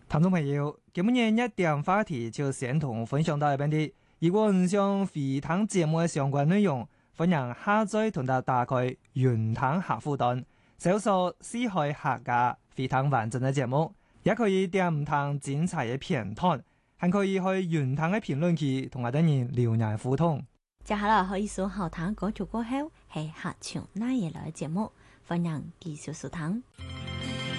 聽眾朋友，今日一點話題就先同分享到一邊啲。如果唔想回聽節目嘅相關內容，歡迎下載同埋打開雲聽客戶端，搜索四海客家回聽完整嘅節目，也可以點唔同精彩嘅片段，還可以去雲聽嘅評論區同我哋人留言互動。 接下來可以數後聽歌曲過後，係客場那嘢來嘅節目，歡迎繼續收聽。